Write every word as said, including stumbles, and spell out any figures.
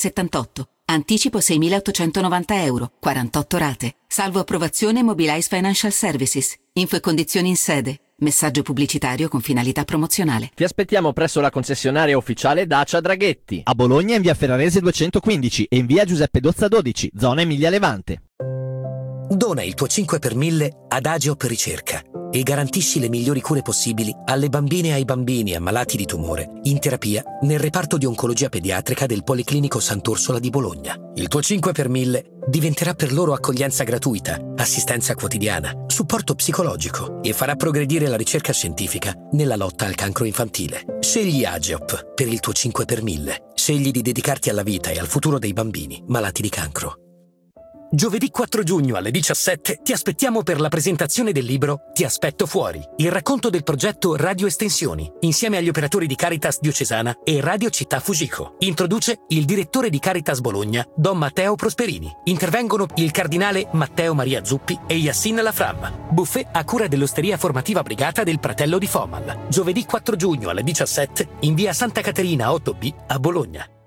settantotto. Anticipo seimilaottocentonovanta euro, quarantotto rate. Salvo approvazione Mobilize Financial Services. Info e condizioni in sede. Messaggio pubblicitario con finalità promozionale. Ti aspettiamo presso la concessionaria ufficiale Dacia Draghetti. A Bologna in via Ferrarese duecentoquindici e in via Giuseppe Dozza dodici, zona Emilia Levante. Dona il tuo cinque per mille ad Ageop Ricerca e garantisci le migliori cure possibili alle bambine e ai bambini ammalati di tumore in terapia nel reparto di oncologia pediatrica del Policlinico Sant'Orsola di Bologna. Il tuo cinque per mille diventerà per loro accoglienza gratuita, assistenza quotidiana, supporto psicologico e farà progredire la ricerca scientifica nella lotta al cancro infantile. Scegli Ageop per il tuo cinque per mille. Scegli di dedicarti alla vita e al futuro dei bambini malati di cancro. Giovedì quattro giugno alle diciassette ti aspettiamo per la presentazione del libro Ti aspetto fuori, il racconto del progetto Radio Estensioni, insieme agli operatori di Caritas Diocesana e Radio Città Fuscico. Introduce il direttore di Caritas Bologna, Don Matteo Prosperini. Intervengono il cardinale Matteo Maria Zuppi e Yassin Lafram. Buffet a cura dell'Osteria Formativa Brigata del Pratello di Fomal. Giovedì quattro giugno alle diciassette in via Santa Caterina otto B a Bologna.